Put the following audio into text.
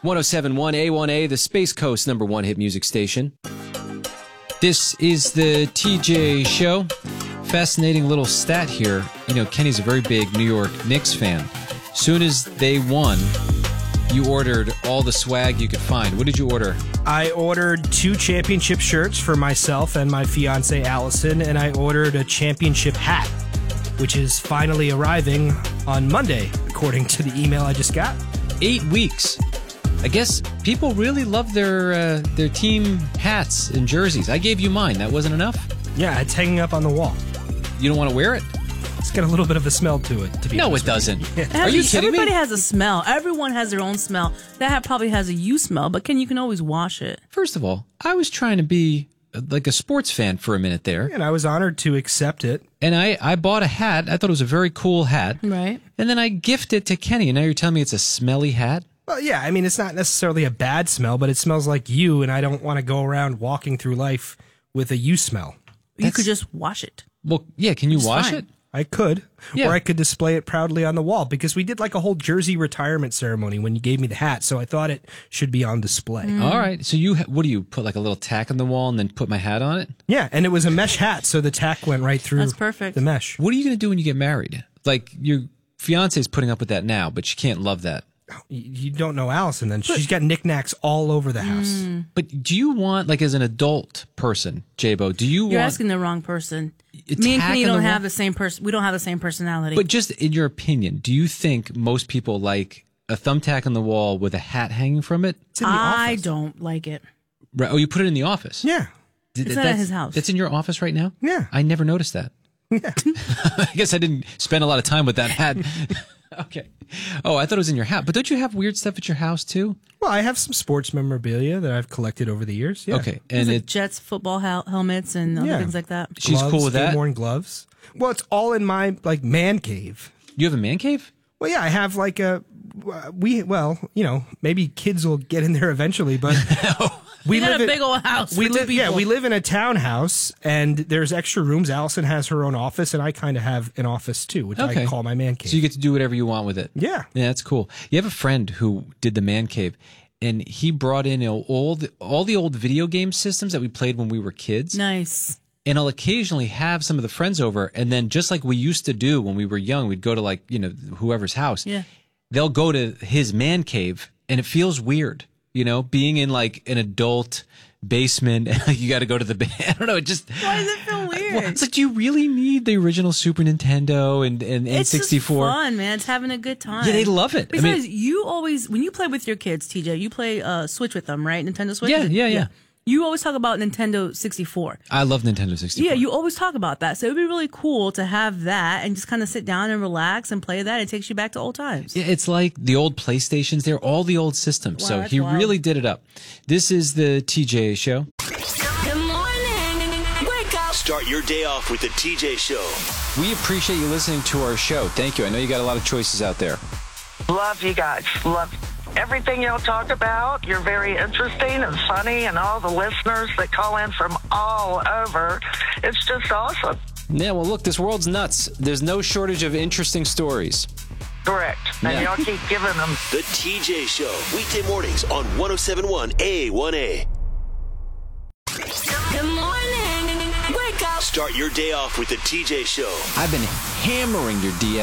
1071 A1A, the Space Coast #1 hit music station. This is the TJ Show. Fascinating little stat here. You know, Kenny's a very big New York Knicks fan. Soon as they won, you ordered all the swag you could find. What did you order? I ordered 2 championship shirts for myself and my fiancée Allison, and I ordered a championship hat, which is finally arriving on Monday, according to the email I just got. 8 weeks. I guess people really love their team hats and jerseys. I gave you mine. That wasn't enough? Yeah, it's hanging up on the wall. You don't want to wear it? It's got a little bit of a smell to it, to be No, honest it doesn't. with Are you kidding me? Everybody has a smell. Everyone has their own smell. That hat probably has a you smell, but you can always wash it. First of all, I was trying to be like a sports fan for a minute there. And I was honored to accept it. And I bought a hat. I thought it was a very cool hat. Right. And then I gifted it to Kenny. And now you're telling me it's a smelly hat? Well, yeah, I mean, it's not necessarily a bad smell, but it smells like you, and I don't want to go around walking through life with a you smell. You could just wash it. Well, yeah, can you It's wash fine. it? I could, Yeah. or I could display it proudly on the wall, because we did like a whole jersey retirement ceremony when you gave me the hat, so I thought it should be on display. All right. So what do you put, like a little tack on the wall and then put my hat on it? Yeah, and it was a mesh hat, so the tack went right through That's perfect. the mesh. What are you going to do when you get married? Like, your fiance's putting up with that now, but she can't love that. You don't know Allison, then. She's got knicknacks all over the house. But do you want, like, as an adult person, J-Bo, do you You're want... asking the wrong person. a Me and tack Kenny on the don't wall? have the same person. We don't have the same personality. But just in your opinion, do you think most people like a thumbtack on the wall with a hat hanging from it? It's in the I office. don't like it. Right. Oh, you put it in the office? Yeah. It's not at That's- his house. That's in your office right now? Yeah. I never noticed that. Yeah. I guess I didn't spend a lot of time with that hat. Okay. Oh, I thought it was in your house. But don't you have weird stuff at your house, too? Well, I have some sports memorabilia that I've collected over the years. Yeah. Okay. There's And like Jets football helmets and other Yeah. things like that. she's Gloves, cool with that? game-worn gloves. Well, it's all in my like man cave. You have a man cave? Well, yeah, I have like maybe kids will get in there eventually, but We got a big old house. We for two live, yeah, people. we live in a townhouse, and there's extra rooms. Allison has her own office, and I kind of have an office too, which I call my man cave. So you get to do whatever you want with it. Yeah. Yeah, that's cool. You have a friend who did the man cave, and he brought in all the old video game systems that we played when we were kids. Nice. And I'll occasionally have some of the friends over, and then just like we used to do when we were young, we'd go to like, whoever's house. Yeah. They'll go to his man cave, and it feels weird, being in like an adult basement. You got to go to the I don't know. It just Why does it feel weird? Well, it's like, do you really need the original Super Nintendo and It's N64? just fun, man. It's having a good time. Yeah, they love it. Besides, you always, when you play with your kids, TJ, you play Switch with them, right? Nintendo Switch? Yeah. You always talk about Nintendo 64. I love Nintendo 64. Yeah, you always talk about that. So it would be really cool to have that and just kind of sit down and relax and play that. It takes you back to old times. Yeah, it's like the old PlayStations. They're all the old systems. Wow, So that's he wild. really did it up. This is the TJ Show. Good morning. Wake up. Start your day off with the TJ Show. We appreciate you listening to our show. Thank you. I know you got a lot of choices out there. Love you guys. Love everything you'll talk about. You're very interesting and funny, and all the listeners that call in from all over. It's just awesome. Yeah, well, look, this world's nuts. There's no shortage of interesting stories. Correct. And Yeah. y'all keep giving them. The TJ Show. Weekday mornings on 1071 A1A. Good morning. Wake up. Start your day off with the TJ Show. I've been hammering your DM.